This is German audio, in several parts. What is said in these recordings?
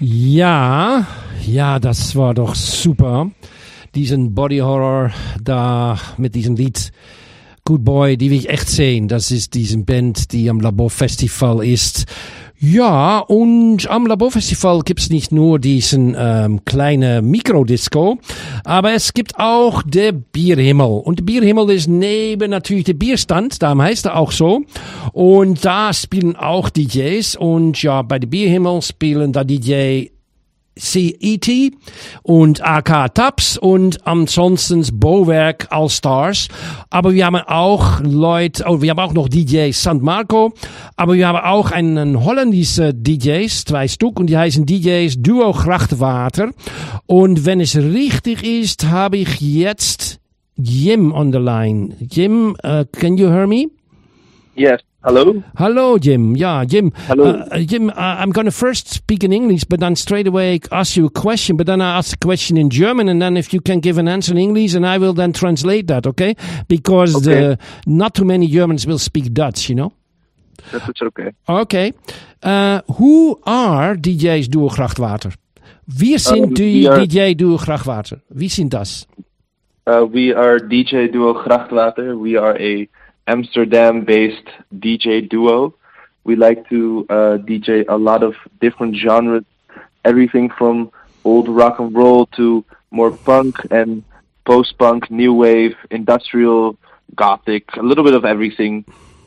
Ja, das war doch super. Diesen Body Horror da mit diesem Lied Good Boy, die will ich echt sehen. Das ist diese Band, die am Laborfestival ist. Ja, und am Laborfestival gibt's nicht nur diesen kleine Mikrodisco, aber es gibt auch der Bierhimmel. Und der Bierhimmel ist neben natürlich der Bierstand, darum heißt er auch so. Und da spielen auch DJs. Und ja, bei der Bierhimmel spielen da DJ CET und AK Taps und ansonsten Bowerk All Stars. Aber wir haben auch wir haben auch noch DJ San Marco, aber wir haben auch einen holländische DJs, 2 Stück, und die heißen DJs Duo Grachtwater. Und wenn es richtig ist, habe ich jetzt Jim on the line. Jim, can you hear me? Yes. Hello? Hello, Jim. Yeah, Jim. Hello. Jim, I'm going to first speak in English, but then straight away ask you a question, but then I ask the question in German, and then if you can give an answer in English, and I will then translate that, okay? Because not too many Germans will speak Dutch, you know? That's okay. Okay. Who are DJs Duo Grachtwater? Wir sind DJ Duo Grachtwater. Wie sind das? We are DJ Duo Grachtwater. We are a Amsterdam-based DJ duo. We like to DJ a lot of different genres, everything from old rock and roll to more punk and post-punk, new wave, industrial, gothic, a little bit of everything.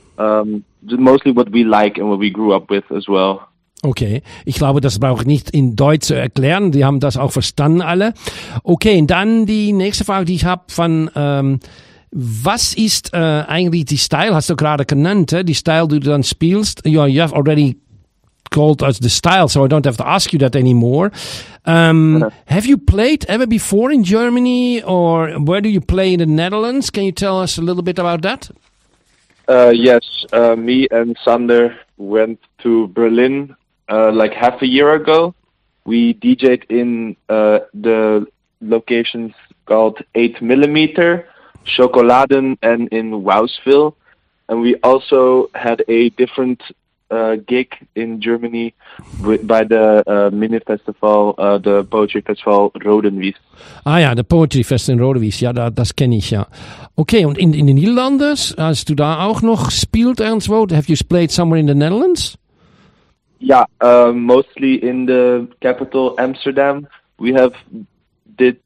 Mostly what we like and what we grew up with as well. Okay, ich glaube, das brauche ich nicht in Deutsch zu erklären. Die haben das auch verstanden alle. Okay, und dann die nächste Frage, die ich habe von was ist eigentlich die Style, hast du gerade genannt, die Style, die du dann spielst? You have already called us the style, so I don't have to ask you that anymore. Have you played ever before in Germany, or where do you play in the Netherlands? Can you tell us a little bit about that? Yes, me and Sander went to Berlin like half a year ago. We DJ'd in the locations called 8mm, Schokoladen, and in Wouwsville, and we also had a different gig in Germany by the mini festival, the poetry festival Rodenwies. Ah ja, der Poetry Festival in Rodenwies, ja, das kenne ich, ja. Okay, und in den Niederlanden, hast du da auch noch gespielt irgendwo? Have you played somewhere in the Netherlands? Yeah, mostly in the capital Amsterdam. We did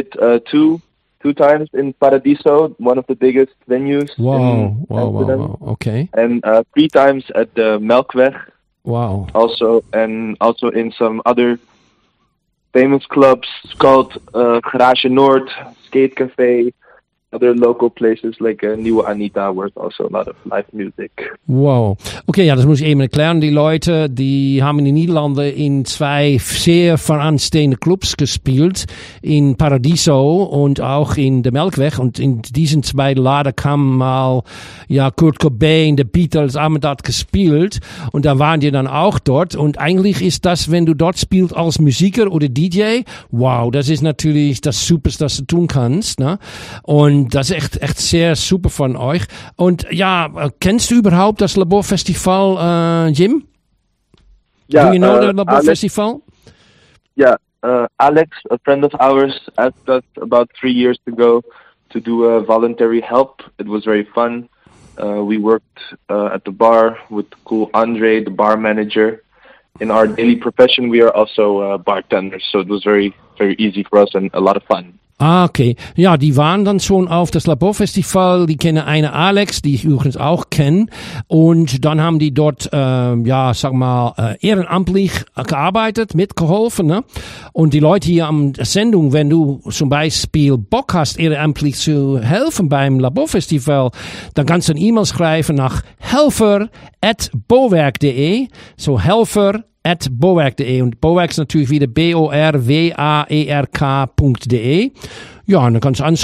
two times in Paradiso, one of the biggest venues in Amsterdam. Wow, okay. And 3 times at the Melkweg. Wow. Also in some other famous clubs called Garage Noord, Skate Cafe, other local places like Nieuwe Anita, where there's also a lot of live music. Wow. Okay, ja, das muss ich eben erklären. Die Leute, die haben in den Niederlanden in 2 sehr voranstehende Clubs gespielt, in Paradiso und auch in der Melkweg. Und in diesen 2 Laden kamen mal, ja, Kurt Cobain, The Beatles, haben dort gespielt. Und da waren die dann auch dort. Und eigentlich ist das, wenn du dort spielst als Musiker oder DJ, wow, das ist natürlich das Superste, das du tun kannst, ne? Und das ist echt sehr super von euch. Und ja, kennst du überhaupt das Laborfestival, Jim? Yeah, Do you know the Laborfestival? Yeah, Alex, a friend of ours, asked us about 3 years ago to do a voluntary help. It was very fun. We worked at the bar with cool Andre, the bar manager. In our daily profession, we are also bartenders, so it was very, very easy for us and a lot of fun. Ah, okay. Ja, die waren dann schon auf das Laborfestival. Die kennen eine Alex, die ich übrigens auch kenne. Und dann haben die dort, sag mal, ehrenamtlich gearbeitet, mitgeholfen, ne? Und die Leute hier am Sendung, wenn du zum Beispiel Bock hast, ehrenamtlich zu helfen beim Laborfestival, dann kannst du eine E-Mail schreiben nach helfer@bowerk.de. So helfer@bowerk.de. Und Bowerk ist natürlich wieder BORWAERK.de. Ja, und dann kannst du